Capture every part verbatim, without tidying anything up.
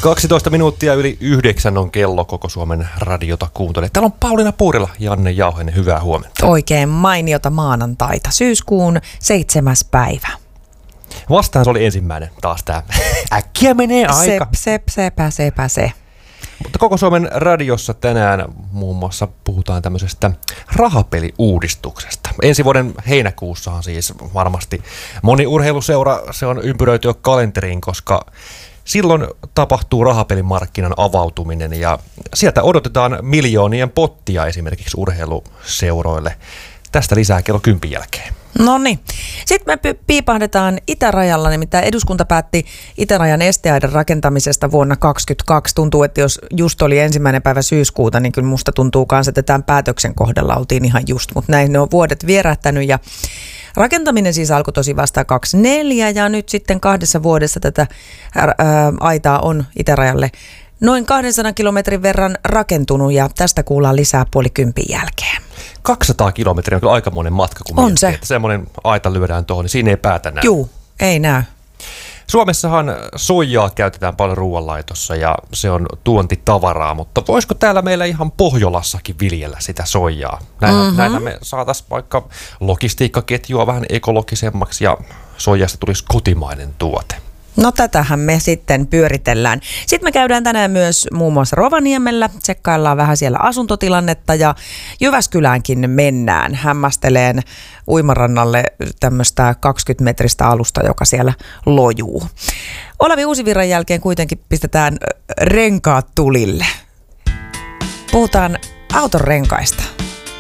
kaksitoista minuuttia yli yhdeksän on kello, koko Suomen radiota kuuntelee. Täällä on Pauliina Puurila, Janne Jauhinen, hyvää huomenta. Oikein mainiota maanantaita, syyskuun seitsemäs päivä. Vastaan se oli ensimmäinen taas tää. Äkkiä menee aika. Se, se, sepä, sepä, se. Mutta koko Suomen radiossa tänään muun muassa puhutaan tämmöisestä rahapeliuudistuksesta. Ensi vuoden heinäkuussahan siis varmasti moni urheiluseura se on ympyröity jo kalenteriin, koska silloin tapahtuu rahapelimarkkinan avautuminen ja sieltä odotetaan miljoonien pottia esimerkiksi urheiluseuroille. Tästä lisää kello kympin jälkeen. No niin. Sitten me piipahdetaan itärajalla, nimittäin eduskunta päätti itärajan esteaidan rakentamisesta vuonna kaksituhattakaksikymmentäkaksi. Tuntuu, että jos just oli ensimmäinen päivä syyskuuta, niin kyllä musta tuntuu kanssa, että tämän päätöksen kohdalla oltiin ihan just, mutta näin ne on vuodet vierähtänyt ja rakentaminen siis alkoi tosi vasta kaksikymmentäneljä ja nyt sitten kahdessa vuodessa tätä ää, aitaa on itärajalle noin kahdensadan kilometrin verran rakentunut ja tästä kuullaan lisää puoli kympin jälkeen. kaksisataa kilometriä on kyllä aikamoinen matka, kun on miettii, se. Että semmoinen aita lyödään tuohon, niin siinä ei päätä näy. Juu, ei näy. Suomessahan soijaa käytetään paljon ruoanlaitossa ja se on tuontitavaraa, mutta voisiko täällä meillä ihan Pohjolassakin viljellä sitä soijaa? Näitä, mm-hmm. näitä me saataisiin vaikka logistiikkaketjua vähän ekologisemmaksi ja soijasta tulisi kotimainen tuote. No tätähän me sitten pyöritellään. Sitten me käydään tänään myös muun muassa Rovaniemellä, tsekkaillaan vähän siellä asuntotilannetta ja Jyväskyläänkin mennään hämmästeleen uimarannalle tämmöistä kaksikymmentä metristä alusta, joka siellä lojuu. Olavi Uusivirran jälkeen kuitenkin pistetään renkaat tulille. Puhutaan auton renkaista.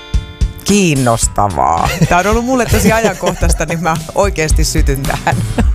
Kiinnostavaa. Tämä on ollut mulle tosi ajankohtaista, niin mä oikeasti sytyn tähän.